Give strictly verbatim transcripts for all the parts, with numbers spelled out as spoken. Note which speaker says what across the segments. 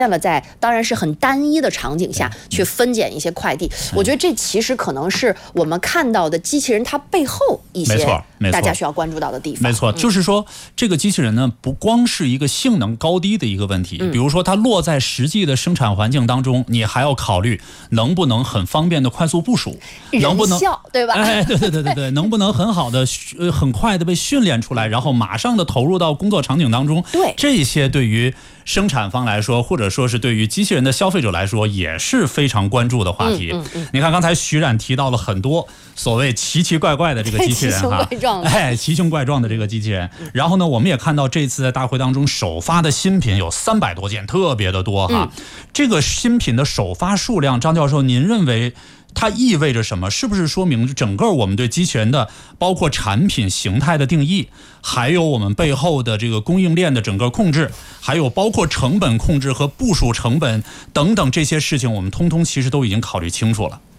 Speaker 1: 了在当然是很单一的场景下去分拣一些快递，我觉得这其实可能是我们看到的机器人它背后一些大家需要关注到的地方。
Speaker 2: 没错，就是说这个机器人呢，不光是一个性能高低的一个问题，比如说它落在实际的生产环境当中，你还要考虑能不能很方便的快速部署，能不能
Speaker 1: 对吧？
Speaker 2: 哎，对对对对对，能不能很好的、呃、很快的被训练出来，然后马上的投入到工作场景当中。
Speaker 1: 对，
Speaker 2: 这些对于生产方来说，或者说是对于机器人的消费者来说，也是非常关注的话题。
Speaker 1: 嗯嗯嗯、
Speaker 2: 你看刚才徐冉提到了很多所谓奇奇怪怪的这个机器人哈，哎，奇形怪状的这个机器人。然后呢，我们也看到这次在大会当中首发的新品有三百多件，特别的多哈。嗯、这个新品的首发数量，张教授，您认为它意味着什么？是不是说明整个我们对机器人的包括产品形态的定义，还有我们背后的这个供应链的整个控制，还有包括成本控制和部署成本等等这些事情，我们通通其实都已经考虑清楚了？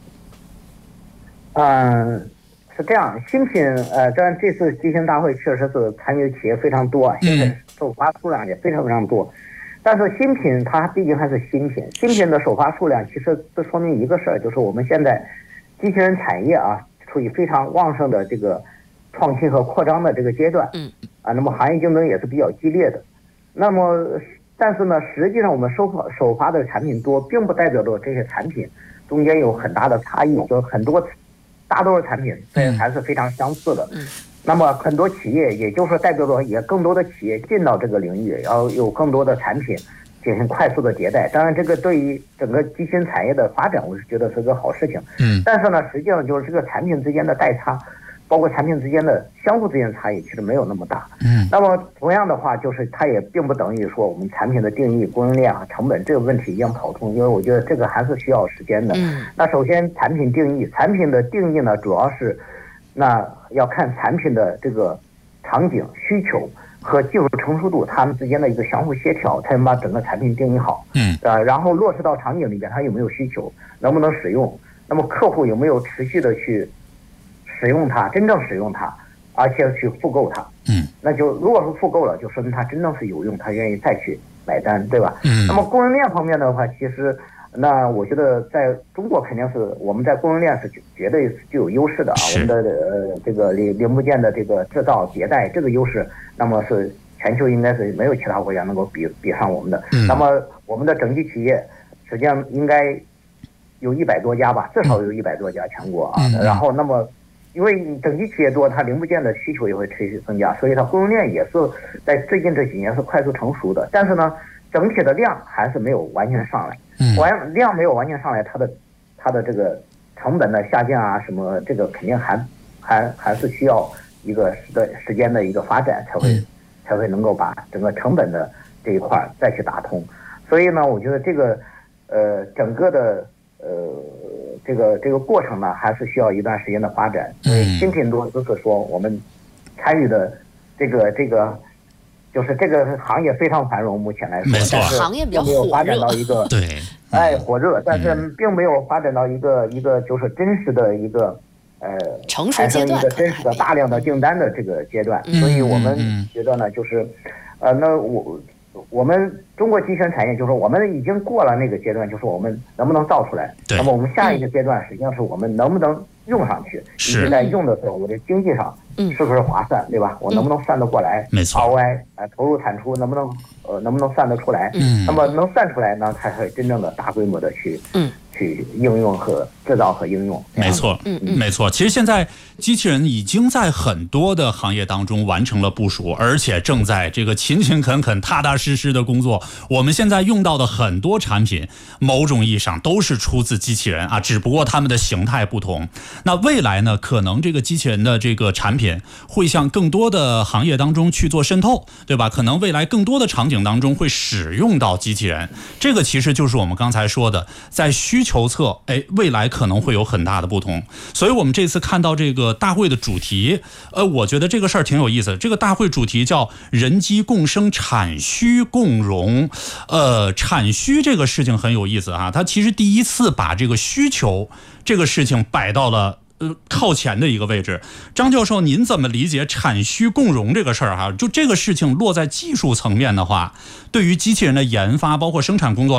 Speaker 3: 嗯，是这样，新品呃，这这次机器人大会确实是参与企业非常多，新品首发数量也非常非常多。但是新品它毕竟还是新品，新品的首发数量其实这说明一个事儿，就是我们现在机器人产业啊处于非常旺盛的这个创新和扩张的这个阶段，嗯，啊，那么行业竞争也是比较激烈的。那么，但是呢，实际上我们首发首发的产品多，并不代表着这些产品中间有很大的差异，就是很多大多数产品还是非常相似的。嗯。那么很多企业，也就是代表着也更多的企业进到这个领域，要有更多的产品进行快速的迭代。当然，这个对于整个机器人产业的发展，我是觉得是个好事情。嗯。但是呢，实际上就是这个产品之间的代差，包括产品之间的相互之间的差异，其实没有那么大。嗯。那么同样的话，就是它也并不等于说我们产品的定义、供应链啊、成本这个问题一样跑通，因为我觉得这个还是需要时间的。嗯。那首先，产品定义，产品的定义呢，主要是。那要看产品的这个场景需求和技术成熟度，它们之间的一个相互协调，才能把整个产品定义好。嗯，呃，然后落实到场景里边，它有没有需求，能不能使用？那么客户有没有持续的去使用它，真正使用它，而且去复购它？嗯，那就如果是复购了，就说明它真正是有用，它愿意再去买单，对吧？嗯，那么供应链方面的话，其实。那我觉得在中国肯定是我们在供应链是绝对具有优势的啊，我们的呃这个零零部件的这个制造迭代这个优势，那么是全球应该是没有其他国家能够比比上我们的。嗯、那么我们的整体企业实际上应该有一百多家吧，至少有一百多家全国啊。嗯、然后那么因为整体企业多，它零部件的需求也会持续增加，所以它供应链也是在最近这几年是快速成熟的。但是呢，整体的量还是没有完全上来。完量没有完全上来，它的它的这个成本的下降啊，什么这个肯定还还还是需要一个时的时间的一个发展，才会才会能够把整个成本的这一块再去打通。所以呢，我觉得这个呃整个的呃这个这个过程呢，还是需要一段时间的发展。所以新品多就是说我们参与的这个这个。就是这个行业非常繁荣，目前来说，但是并没有发展到一个
Speaker 2: 对，
Speaker 3: 哎火热，但是并没有发展到一个一个就是真实的一个呃产生一个真实的大量的订单的这个阶段，所以我们觉得呢，就是呃，那我我们中国机器人产业就是说我们已经过了那个阶段，就是我们能不能造出来，那么我们下一个阶段实际上是我们能不能用上去，以及在用的时候，我的经济上是不是划算，对吧？我能不能算得过来？
Speaker 2: 没错
Speaker 3: ，R O I 啊，投入产出能不能呃能不能算得出来？嗯，那么能算出来呢，才会真正的大规模的去嗯去应用和制造和应用。
Speaker 2: 没错，嗯嗯，没错。其实现在机器人已经在很多的行业当中完成了部署，而且正在这个勤勤恳恳、踏踏实实的工作。我们现在用到的很多产品，某种意义上都是出自机器人啊，只不过它们的形态不同。那未来呢，可能这个机器人的这个产品会向更多的行业当中去做渗透，对吧？可能未来更多的场景当中会使用到机器人，这个其实就是我们刚才说的，在需求侧，哎，未来可能会有很大的不同。所以我们这次看到这个大会的主题，呃，我觉得这个事儿挺有意思的。这个大会主题叫人机共生，产需共融。呃，产需这个事情很有意思啊，它其实第一次把这个需求这个事情摆到了呃靠前的一个位置。张教授，您怎么理解产需共融这个事儿哈？就这个事情落在技术层面的话，对于机器人的研发包括生产工作